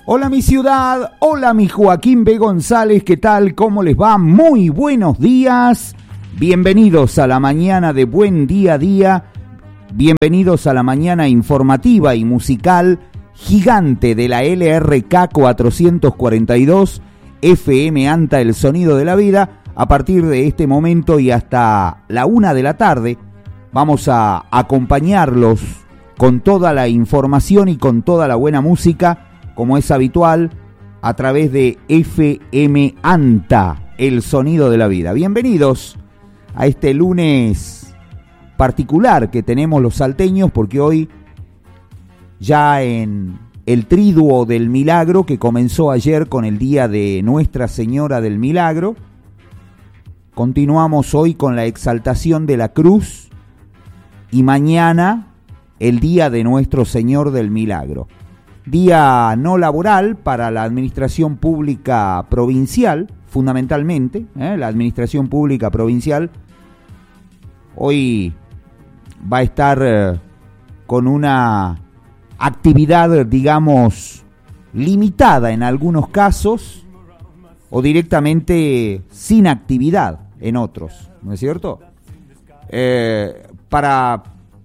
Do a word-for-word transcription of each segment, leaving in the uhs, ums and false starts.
Hola mi ciudad, hola mi Joaquín B. González, ¿qué tal? ¿Cómo les va? Muy buenos días, bienvenidos a la mañana de Buen Día a Día, bienvenidos a la mañana informativa y musical gigante de la L R K cuatrocientos cuarenta y dos, F M ANTA, el sonido de la vida. A partir de este momento y hasta la una de la tarde vamos a acompañarlos con toda la información y con toda la buena música, como es habitual, a través de F M ANTA, el sonido de la vida. Bienvenidos a este lunes particular que tenemos los salteños, porque hoy ya en el Triduo del Milagro, que comenzó ayer con el día de Nuestra Señora del Milagro, continuamos hoy con la exaltación de la cruz y mañana el día de Nuestro Señor del Milagro. Día no laboral para la administración pública provincial, fundamentalmente, ¿eh? La administración pública provincial hoy va a estar eh, con una actividad, digamos, limitada en algunos casos o directamente sin actividad en otros, ¿no es cierto? Eh, para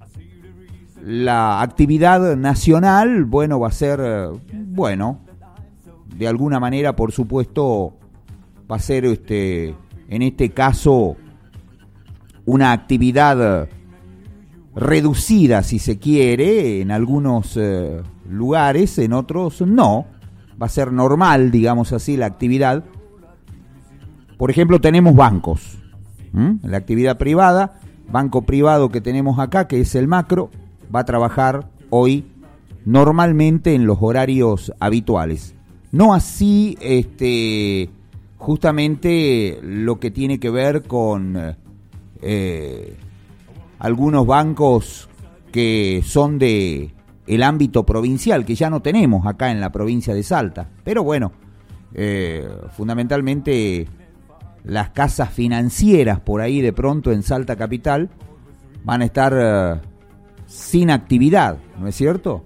la actividad nacional, bueno, va a ser, eh, bueno, de alguna manera, por supuesto, va a ser, este, en este caso, una actividad reducida, si se quiere, en algunos eh, lugares, en otros no. Va a ser normal, digamos así, la actividad. Por ejemplo, tenemos bancos. ¿Mm? La actividad privada, banco privado que tenemos acá, que es el Macro, va a trabajar hoy normalmente en los horarios habituales. No así, este, justamente lo que tiene que ver con eh, algunos bancos que son de el ámbito provincial, que ya no tenemos acá en la provincia de Salta. Pero bueno, eh, fundamentalmente las casas financieras por ahí de pronto en Salta Capital van a estar eh, sin actividad, ¿no es cierto?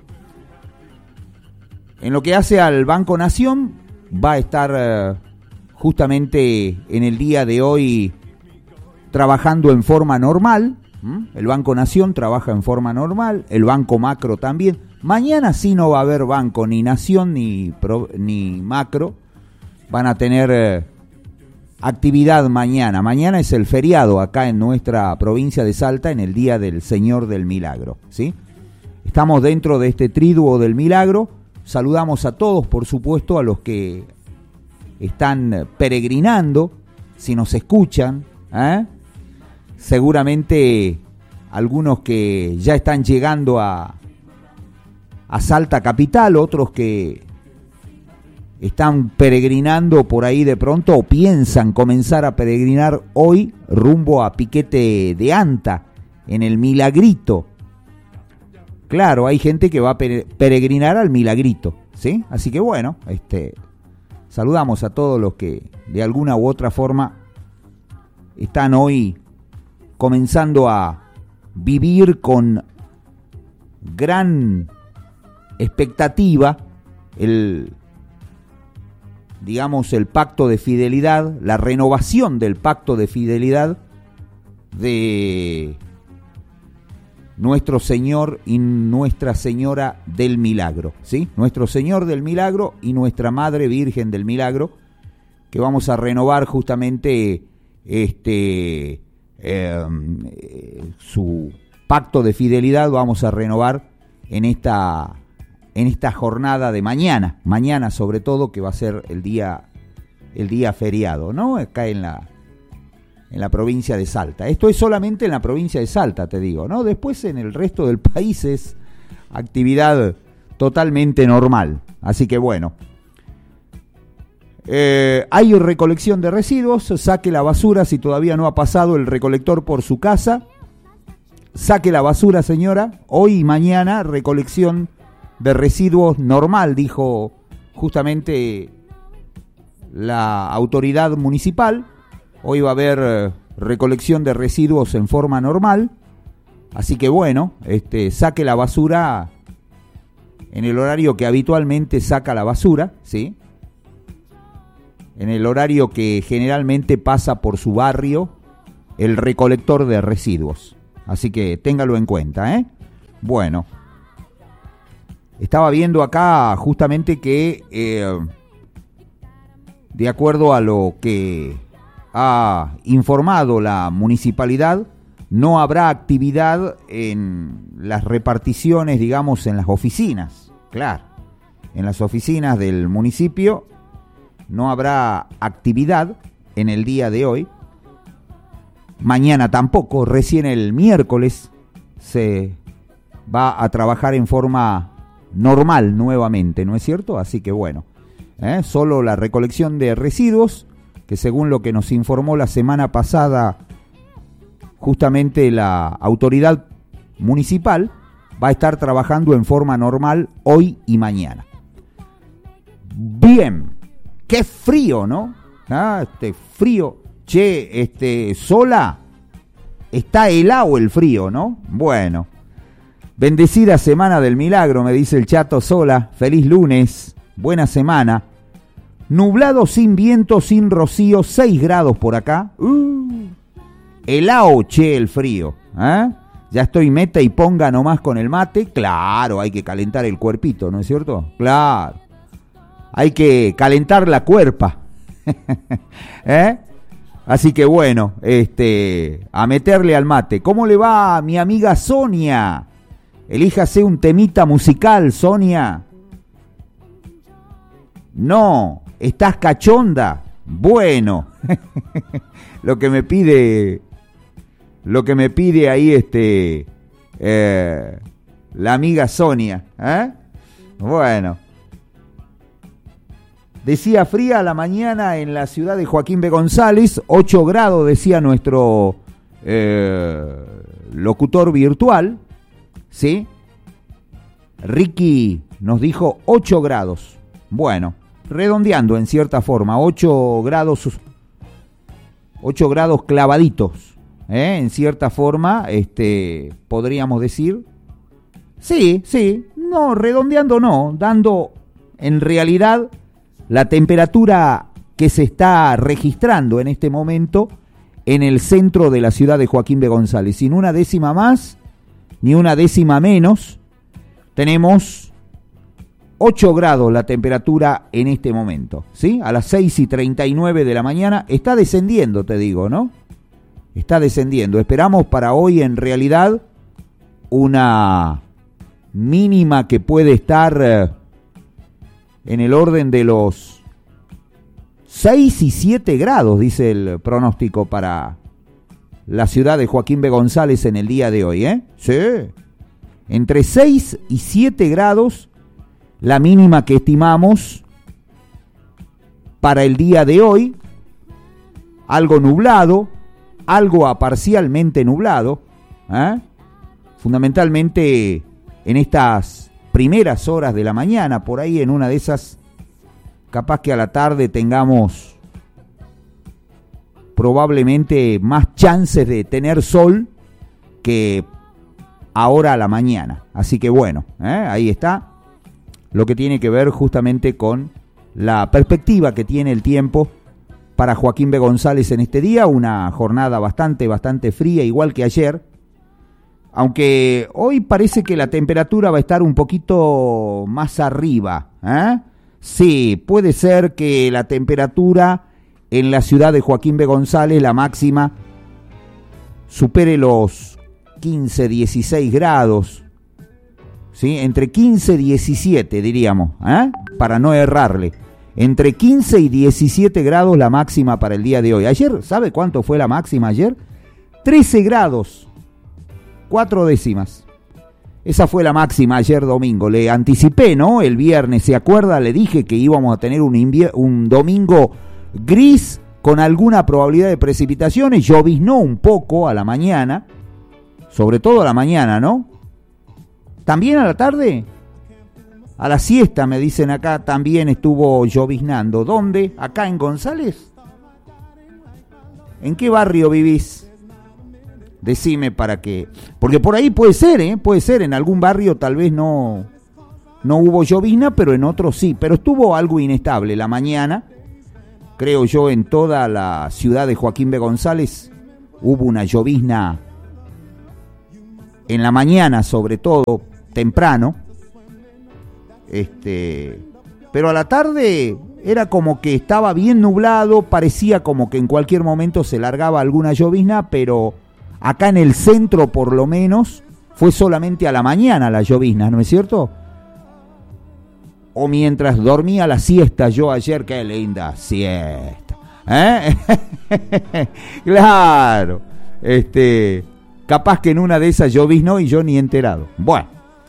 En lo que hace al Banco Nación, va a estar eh, justamente en el día de hoy trabajando en forma normal. ¿Mm? El Banco Nación trabaja en forma normal, el Banco Macro también. Mañana sí no va a haber banco, ni Nación ni, Pro, ni Macro. Van a tener eh, actividad mañana. Mañana es el feriado acá en nuestra provincia de Salta, en el Día del Señor del Milagro, ¿sí? Estamos dentro de este Triduo del Milagro. Saludamos a todos, por supuesto, a los que están peregrinando, si nos escuchan, ¿eh? Seguramente algunos que ya están llegando a, a Salta Capital, otros que están peregrinando por ahí de pronto o piensan comenzar a peregrinar hoy rumbo a Piquete de Anta, en el Milagrito. Claro, hay gente que va a peregrinar al Milagrito, ¿sí? Así que bueno, este, saludamos a todos los que de alguna u otra forma están hoy comenzando a vivir con gran expectativa el, digamos, el pacto de fidelidad, la renovación del pacto de fidelidad de Nuestro Señor y Nuestra Señora del Milagro, ¿sí? Nuestro Señor del Milagro y Nuestra Madre Virgen del Milagro, que vamos a renovar justamente este eh, su pacto de fidelidad, vamos a renovar en esta en esta jornada de mañana, mañana sobre todo, que va a ser el día el día feriado, ¿no? Acá en la en la provincia de Salta. Esto es solamente en la provincia de Salta, te digo, ¿no? Después en el resto del país es actividad totalmente normal. Así que bueno, eh, hay recolección de residuos. Saque la basura si todavía no ha pasado el recolector por su casa. Saque la basura, señora. Hoy y mañana recolección de residuos normal, dijo justamente la autoridad municipal. Hoy va a haber eh, recolección de residuos en forma normal. Así que bueno, este, saque la basura en el horario que habitualmente saca la basura, ¿sí? En el horario que generalmente pasa por su barrio el recolector de residuos. Así que téngalo en cuenta, ¿eh? Bueno, estaba viendo acá justamente que, eh, de acuerdo a lo que ha informado la municipalidad, no habrá actividad en las reparticiones, digamos, en las oficinas. Claro, en las oficinas del municipio no habrá actividad en el día de hoy. Mañana tampoco, recién el miércoles se va a trabajar en forma normal nuevamente, ¿no es cierto? Así que bueno, ¿eh? Solo la recolección de residuos, que según lo que nos informó la semana pasada justamente la autoridad municipal, va a estar trabajando en forma normal hoy y mañana. Bien, qué frío, ¿no? Ah, este frío. Che, este, Sola, está helado el frío, ¿no? Bueno, bendecida semana del milagro, me dice el Chato Sola. Feliz lunes, buena semana. Nublado, sin viento, sin rocío, seis grados por acá. Uh, helado, che, el frío, ¿eh? Ya estoy meta y ponga nomás con el mate. Claro, hay que calentar el cuerpito, ¿no es cierto? Claro, hay que calentar la cuerpa. ¿Eh? Así que bueno, este, a meterle al mate. ¿Cómo le va a mi amiga Sonia? Elíjase un temita musical, Sonia. No, ¿estás cachonda? Bueno, lo que me pide, lo que me pide ahí este, eh, la amiga Sonia, ¿eh? Bueno. Decía fría la mañana en la ciudad de Joaquín B. González, ocho grados, decía nuestro eh, locutor virtual, ¿sí? Ricky nos dijo ocho grados. Bueno, redondeando en cierta forma, ocho grados, ocho grados clavaditos, ¿eh? En cierta forma, este, podríamos decir. Sí, sí, no, redondeando no, dando en realidad la temperatura que se está registrando en este momento en el centro de la ciudad de Joaquín B. González. Sin una décima más, ni una décima menos, tenemos ocho grados la temperatura en este momento, ¿sí? A las seis y treinta y nueve de la mañana, está descendiendo, te digo, ¿no? Está descendiendo. Esperamos para hoy, en realidad, una mínima que puede estar Eh, en el orden de los seis y siete grados, dice el pronóstico para la ciudad de Joaquín B. González en el día de hoy, ¿eh? Sí. Entre seis y siete grados, la mínima que estimamos para el día de hoy. Algo nublado, algo a parcialmente nublado, ¿eh? Fundamentalmente en estas primeras horas de la mañana, por ahí en una de esas, capaz que a la tarde tengamos probablemente más chances de tener sol que ahora a la mañana. Así que bueno, ¿eh? Ahí está lo que tiene que ver justamente con la perspectiva que tiene el tiempo para Joaquín B. González en este día, una jornada bastante, bastante fría, igual que ayer. Aunque hoy parece que la temperatura va a estar un poquito más arriba, ¿eh? Sí, puede ser que la temperatura en la ciudad de Joaquín B. González, la máxima, supere los quince, dieciséis grados, ¿sí? Entre quince y diecisiete diríamos, ¿eh? Para no errarle. Entre quince y diecisiete grados la máxima para el día de hoy. Ayer, ¿sabe cuánto fue la máxima ayer? trece grados. Cuatro décimas. Esa fue la máxima ayer domingo. Le anticipé, ¿no? El viernes, ¿se acuerda? Le dije que íbamos a tener un, invier- un domingo gris con alguna probabilidad de precipitaciones. Lloviznó un poco a la mañana, sobre todo a la mañana, ¿no? ¿También a la tarde? A la siesta, me dicen acá, también estuvo lloviznando. ¿Dónde? ¿Acá en González? ¿En qué barrio vivís? Decime para que... Porque por ahí puede ser, ¿eh? Puede ser, en algún barrio tal vez no no hubo llovizna, pero en otros sí. Pero estuvo algo inestable la mañana. Creo yo en toda la ciudad de Joaquín B. González hubo una llovizna en la mañana, sobre todo temprano. Este, pero a la tarde era como que estaba bien nublado, parecía como que en cualquier momento se largaba alguna llovizna, pero acá en el centro por lo menos fue solamente a la mañana la llovizna, ¿no es cierto? O mientras dormía la siesta yo ayer, qué linda siesta, ¿eh? Claro, este, capaz que en una de esas lloviznó y yo ni enterado. Bueno,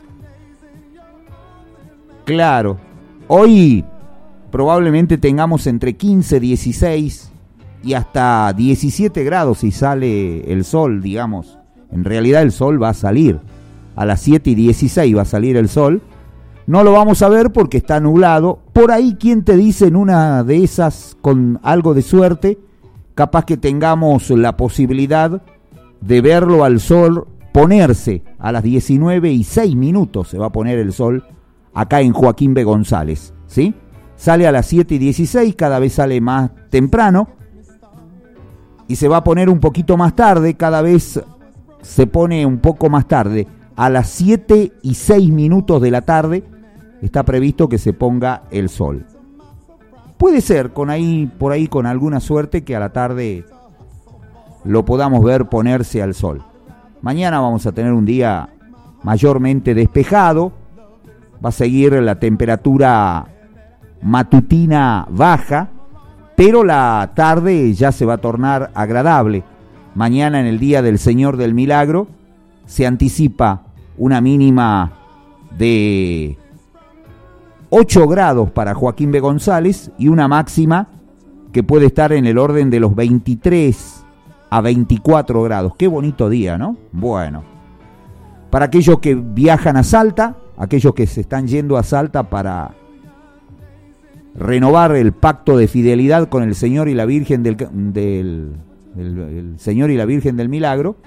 claro, hoy probablemente tengamos entre quince, dieciséis y hasta diecisiete grados si sale el sol, digamos. En realidad el sol va a salir, a las siete y dieciséis va a salir el sol. No lo vamos a ver porque está nublado. Por ahí, ¿quién te dice en una de esas, con algo de suerte, capaz que tengamos la posibilidad de verlo al sol ponerse a las diecinueve y seis minutos? Se va a poner el sol acá en Joaquín B. González, ¿sí? Sale a las siete y dieciséis, cada vez sale más temprano y se va a poner un poquito más tarde, cada vez se pone un poco más tarde. A las siete y seis minutos de la tarde está previsto que se ponga el sol. Puede ser con ahí, por ahí con alguna suerte que a la tarde lo podamos ver ponerse al sol. Mañana vamos a tener un día mayormente despejado. Va a seguir la temperatura matutina baja, pero la tarde ya se va a tornar agradable. Mañana, en el Día del Señor del Milagro, se anticipa una mínima de ocho grados para Joaquín B. González y una máxima que puede estar en el orden de los veintitrés a veinticuatro grados. Qué bonito día, ¿no? Bueno, para aquellos que viajan a Salta, aquellos que se están yendo a Salta para renovar el pacto de fidelidad con el Señor y la Virgen del, del, del el Señor y la Virgen del Milagro,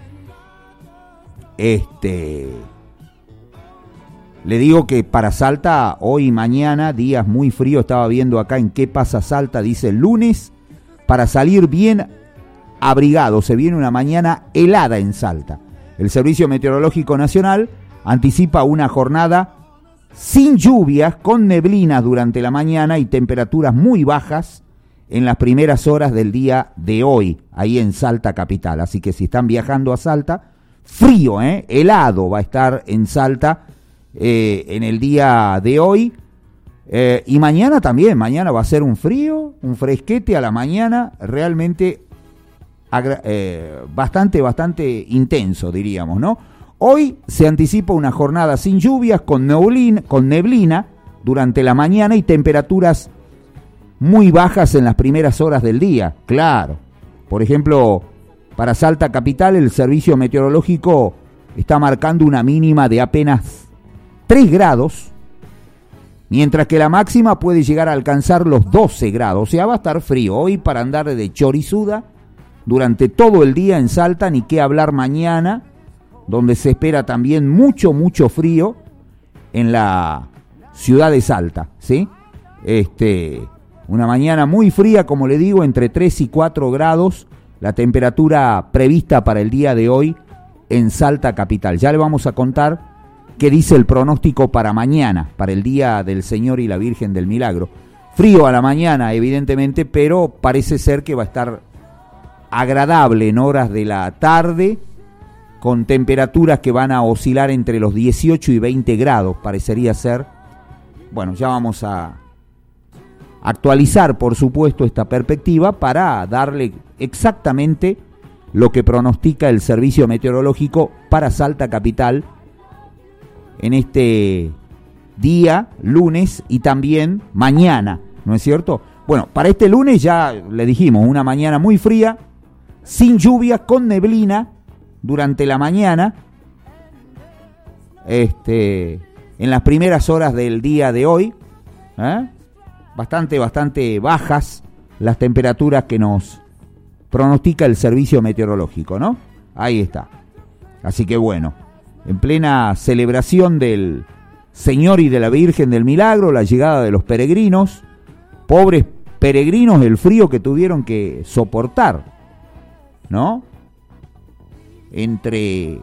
este, le digo que para Salta hoy y mañana, días muy fríos. Estaba viendo acá en Qué Pasa Salta, dice el lunes, para salir bien abrigado. Se viene una mañana helada en Salta. El Servicio Meteorológico Nacional anticipa una jornada sin lluvias, con neblinas durante la mañana y temperaturas muy bajas en las primeras horas del día de hoy, ahí en Salta capital. Así que si están viajando a Salta, frío, ¿eh? helado va a estar en Salta eh, en el día de hoy. Eh, y mañana también, mañana va a ser un frío, un fresquete a la mañana, realmente agra- eh, bastante, bastante intenso, diríamos, ¿no? Hoy se anticipa una jornada sin lluvias, con neblina, con neblina durante la mañana y temperaturas muy bajas en las primeras horas del día. Claro, por ejemplo, para Salta capital el servicio meteorológico está marcando una mínima de apenas tres grados, mientras que la máxima puede llegar a alcanzar los doce grados. O sea, va a estar frío hoy para andar de chorizuda durante todo el día en Salta, ni qué hablar mañana, donde se espera también mucho, mucho frío en la ciudad de Salta, ¿sí? Este, una mañana muy fría, como le digo, entre tres y cuatro grados, la temperatura prevista para el día de hoy en Salta capital. Ya le vamos a contar qué dice el pronóstico para mañana, para el Día del Señor y la Virgen del Milagro. Frío a la mañana, evidentemente, pero parece ser que va a estar agradable en horas de la tarde, con temperaturas que van a oscilar entre los dieciocho y veinte grados, parecería ser. Bueno, ya vamos a actualizar, por supuesto, esta perspectiva para darle exactamente lo que pronostica el Servicio Meteorológico para Salta capital en este día, lunes, y también mañana, ¿no es cierto? Bueno, para este lunes ya le dijimos, una mañana muy fría, sin lluvia, con neblina durante la mañana, este, en las primeras horas del día de hoy, ¿eh? bastante, bastante bajas las temperaturas que nos pronostica el servicio meteorológico, ¿no? Ahí está. Así que bueno, en plena celebración del Señor y de la Virgen del Milagro, la llegada de los peregrinos, pobres peregrinos, el frío que tuvieron que soportar, ¿no? Entre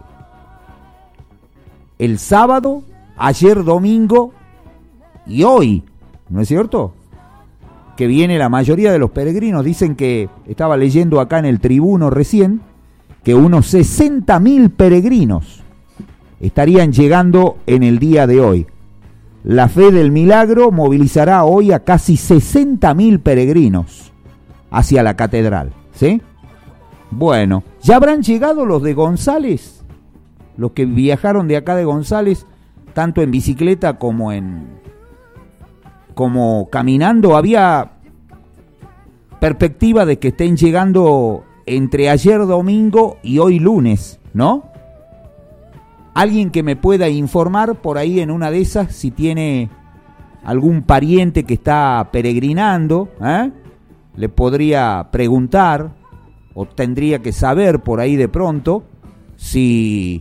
el sábado, ayer domingo y hoy, ¿no es cierto? Que viene la mayoría de los peregrinos. Dicen que, estaba leyendo acá en el Tribuno recién, que unos sesenta mil peregrinos estarían llegando en el día de hoy. La Fe del Milagro movilizará hoy a casi sesenta mil peregrinos hacia la catedral, ¿sí? Bueno, ¿ya habrán llegado los de González? Los que viajaron de acá de González, tanto en bicicleta como en como caminando. Había perspectiva de que estén llegando entre ayer domingo y hoy lunes, ¿no? Alguien que me pueda informar por ahí en una de esas, si tiene algún pariente que está peregrinando, ¿eh? Le podría preguntar, o tendría que saber por ahí de pronto, si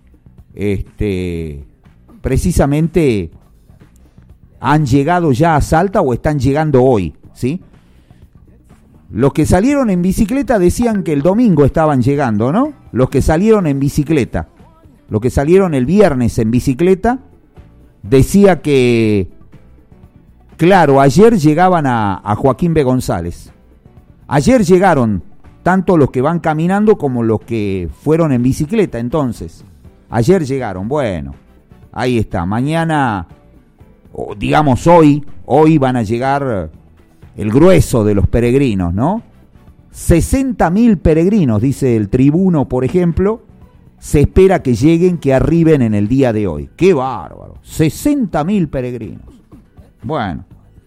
este precisamente han llegado ya a Salta o están llegando hoy, ¿sí? Los que salieron en bicicleta decían que el domingo estaban llegando, ¿no? Los que salieron en bicicleta. Los que salieron el viernes en bicicleta, decía que, claro, ayer llegaban a, a Joaquín B. González. Ayer llegaron tanto los que van caminando como los que fueron en bicicleta, entonces. Ayer llegaron, bueno, ahí está. Mañana, o digamos hoy, hoy van a llegar el grueso de los peregrinos, ¿no? sesenta mil peregrinos, dice el Tribuno, por ejemplo, se espera que lleguen, que arriben en el día de hoy. ¡Qué bárbaro! sesenta mil peregrinos. Bueno.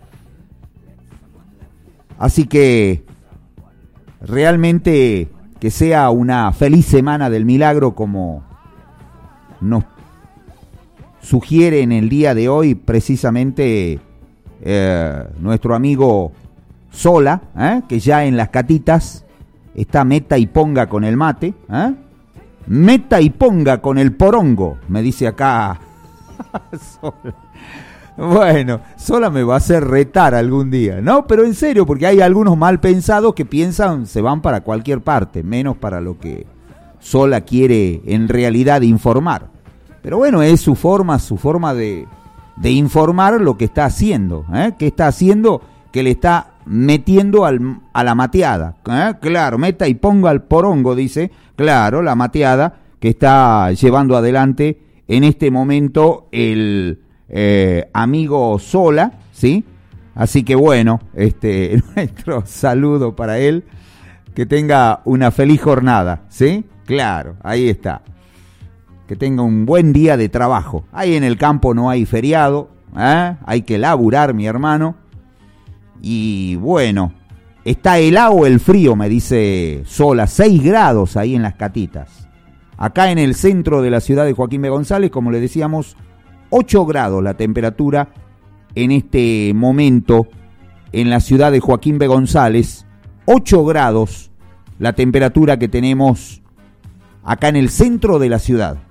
Así que realmente que sea una feliz semana del milagro, como nos sugiere en el día de hoy precisamente eh, nuestro amigo Sola, ¿eh? Que ya en las catitas está meta y ponga con el mate, ¿eh? Meta y ponga con el porongo, me dice acá Sola. Bueno, Sola me va a hacer retar algún día, ¿no? Pero en serio, porque hay algunos mal pensados que piensan se van para cualquier parte, menos para lo que Sola quiere en realidad informar. Pero bueno, es su forma, su forma de, de informar lo que está haciendo, ¿eh? ¿Qué está haciendo? Que le está metiendo al, a la mateada, ¿eh? Claro, meta y ponga al porongo, dice, claro, la mateada que está llevando adelante en este momento el eh, amigo Sola, ¿sí? Así que bueno, este nuestro saludo para él, que tenga una feliz jornada, ¿sí? Claro, ahí está. Que tenga un buen día de trabajo. Ahí en el campo no hay feriado, ¿eh? Hay que laburar, mi hermano. Y bueno, está helado el frío, me dice Sola, seis grados ahí en las catitas. Acá en el centro de la ciudad de Joaquín B. González, como le decíamos, ocho grados la temperatura en este momento en la ciudad de Joaquín B. González. ocho grados la temperatura que tenemos acá en el centro de la ciudad.